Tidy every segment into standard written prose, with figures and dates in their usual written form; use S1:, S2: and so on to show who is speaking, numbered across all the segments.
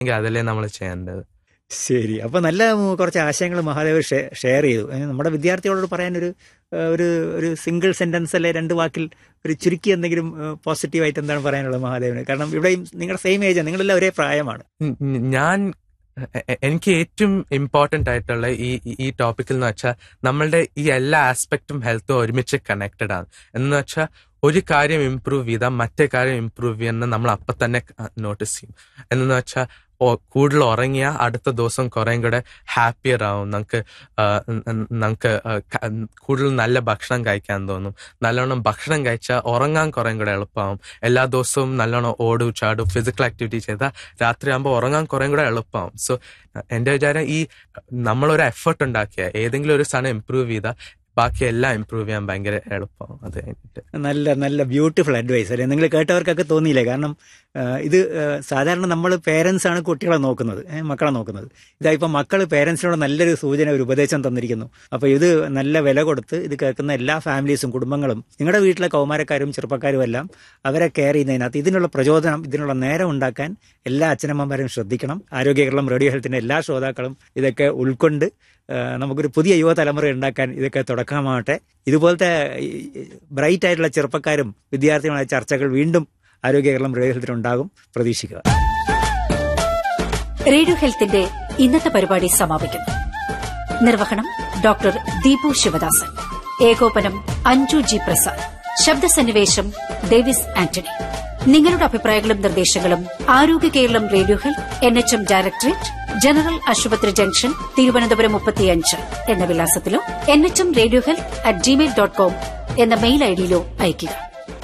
S1: എങ്കിൽ അതല്ലേ നമ്മൾ ചെയ്യേണ്ടത്.
S2: ശരി, അപ്പൊ നല്ല കുറച്ച് ആശയങ്ങൾ മഹാദേവ് ഷെയർ ചെയ്തു. നമ്മുടെ വിദ്യാർത്ഥികളോട് പറയാൻ ഒരു സിംഗിൾ സെന്റൻസ് അല്ലെ 2 വാക്കിൽ ഒരു ചുരുക്കി എന്തെങ്കിലും പോസിറ്റീവായിട്ട് എന്താണ് പറയാനുള്ളത് മഹാദേവിന്? കാരണം ഇവിടെയും നിങ്ങളുടെ സെയിം ഏജ്, നിങ്ങളെല്ലാം ഒരേ പ്രായമാണ്.
S1: എനിക്ക് ഏറ്റവും ഇമ്പോർട്ടന്റ് ആയിട്ടുള്ള ഈ ടോപ്പിക്കിൽ എന്ന് വെച്ചാൽ നമ്മളുടെ ഈ എല്ലാ ആസ്പെക്റ്റും ഹെൽത്തും ഒരുമിച്ച് കണക്റ്റഡ് ആണ്. എന്ന് വെച്ചാൽ ഒരു കാര്യം ഇംപ്രൂവ് ചെയ്താൽ മറ്റേ കാര്യം ഇംപ്രൂവ് ചെയ്യുന്ന നമ്മൾ അപ്പം തന്നെ നോട്ടീസ് ചെയ്യും. എന്ന് വെച്ചാൽ കൂടുതൽ ഉറങ്ങിയാൽ അടുത്ത ദിവസം കുറേം കൂടെ ഹാപ്പിയർ ആവും. നമുക്ക് കൂടുതൽ നല്ല ഭക്ഷണം കഴിക്കാൻ തോന്നും. നല്ലോണം ഭക്ഷണം കഴിച്ചാൽ ഉറങ്ങാൻ കുറേം കൂടെ എളുപ്പമാവും. എല്ലാ ദിവസവും നല്ലോണം ഓടും ചാടും ഫിസിക്കൽ ആക്ടിവിറ്റി ചെയ്താൽ രാത്രിയാകുമ്പോൾ ഉറങ്ങാൻ കുറേം കൂടെ എളുപ്പമാവും. സോ എൻ്റെ വിചാരം ഈ നമ്മളൊരു എഫേർട്ട് ഉണ്ടാക്കിയ ഏതെങ്കിലും ഒരു സാധനം ഇംപ്രൂവ് ചെയ്താൽ ബാക്കി എല്ലാം ഇംപ്രൂവ് ചെയ്യാൻ ഭയങ്കര എളുപ്പമാവും. അത് കഴിഞ്ഞിട്ട്
S2: നല്ല ബ്യൂട്ടിഫുൾ അഡ്വൈസ് അല്ലേ? നിങ്ങൾ കേട്ടവർക്കൊക്കെ തോന്നിയില്ലേ? കാരണം ഇത് സാധാരണ നമ്മൾ പേരൻസ് ആണ് കുട്ടികളെ നോക്കുന്നത്, മക്കളെ നോക്കുന്നത്. ഇതായിപ്പോൾ മക്കൾ പേരൻസിനോട് നല്ലൊരു സൂചന, ഒരു ഉപദേശം തന്നിരിക്കുന്നു. അപ്പോൾ ഇത് നല്ല വില കൊടുത്ത് ഇത് കേൾക്കുന്ന എല്ലാ ഫാമിലീസും കുടുംബങ്ങളും നിങ്ങളുടെ വീട്ടിലെ കൗമാരക്കാരും ചെറുപ്പക്കാരും എല്ലാം അവരെ കെയർ ചെയ്യുന്നതിനകത്ത് ഇതിനുള്ള പ്രചോദനം, ഇതിനുള്ള നേരം ഉണ്ടാക്കാൻ എല്ലാ അച്ഛനമ്മമാരും ശ്രദ്ധിക്കണം. ആരോഗ്യ കേരളം റേഡിയോ ഹെൽത്തിന്റെ എല്ലാ ശ്രോതാക്കളും ഇതൊക്കെ ഉൾക്കൊണ്ട് നമുക്കൊരു പുതിയ യുവതലമുറ ഉണ്ടാക്കാൻ ഇതൊക്കെ തുടക്കമാവട്ടെ. ഇതുപോലത്തെ ബ്രൈറ്റ് ആയിട്ടുള്ള ചെറുപ്പക്കാരും വിദ്യാർത്ഥികളുമായ ചർച്ചകൾ വീണ്ടും ആരോഗ്യ കേരളം റേഡിയോ ഹെൽത്തിന് ഉണ്ടാകും, പ്രതീക്ഷിക്കുക.
S3: റേഡിയോ ഹെൽത്തിന്റെ ഇന്നത്തെ പരിപാടി സമാപിക്കുന്നു. നിർവഹണം ഡോക്ടർ ദീപു ശിവദാസൻ, ഏകോപനം അഞ്ജു ജി പ്രസാദ്, ശബ്ദസന്നിവേശം ഡേവിസ് ആന്റണി. നിങ്ങളുടെ അഭിപ്രായങ്ങളും നിർദ്ദേശങ്ങളും ആരോഗ്യ Keralam radio health NHM directorate, general ആശുപത്രി ജംഗ്ഷൻ, തിരുവനന്തപുരം 35 എന്ന വിലാസത്തിലോ nhradiiohealth@gmail.com എന്ന മെയിൽ ഐഡിയിലോ അയയ്ക്കുക.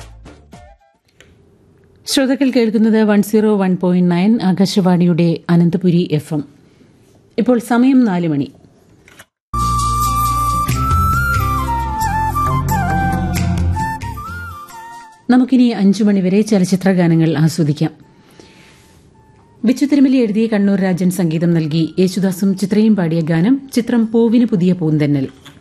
S4: ശ്രോതാക്കൾ കേൾക്കുന്നത് 101.9 ആകാശവാണിയുടെ അനന്തപുരി FM. ഇപ്പോൾ സമയം 4 മണി. നമുക്കിനി 5 മണിവരെ ചലച്ചിത്ര ഗാനങ്ങൾ ആസ്വദിക്കാം. ബിച്ചു തിരുമലി എഴുതിയ കണ്ണൂർ രാജൻ സംഗീതം നൽകി യേശുദാസും ചിത്രയും പാടിയ ഗാനം. ചിത്രം പൂവിന് പുതിയ പൂന്തന്നൽ.